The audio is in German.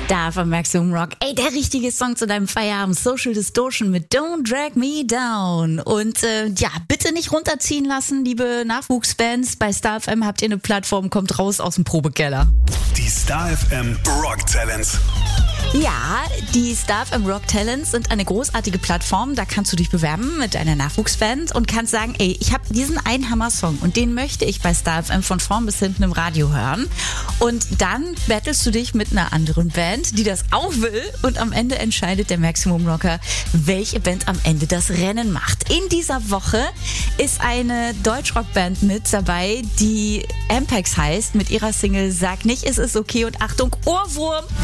Da von Maximum Rock. Ey, der richtige Song zu deinem Feierabend. Social Distortion mit Don't Drag Me Down. Und bitte nicht runterziehen lassen, liebe Nachwuchsbands. Bei Star FM habt ihr eine Plattform, kommt raus aus dem Probekeller. Die Star FM Rock Talents. Ja, die Star FM Rock Talents sind eine großartige Plattform. Da kannst du dich bewerben mit deiner Nachwuchsband und kannst sagen, ey, ich habe diesen einen Hammer-Song und den möchte ich bei Star FM von vorn bis hinten im Radio hören. Und dann battlest du dich mit einer anderen Band, die das auch will. Und am Ende entscheidet der Maximum Rocker, welche Band am Ende das Rennen macht. In dieser Woche ist eine Deutschrockband mit dabei, die Ampex heißt, mit ihrer Single Sag nicht, es ist okay und Achtung, Ohrwurm.